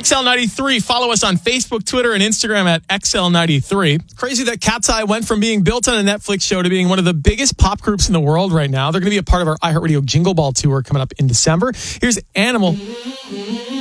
XL93. Follow us on Facebook, Twitter, and Instagram at XL93. Crazy that Cat's Eye went from being built on a Netflix show to being one of the biggest pop groups in the world right now. They're going to be a part of our iHeartRadio Jingle Ball tour coming up in December. Here's Animal.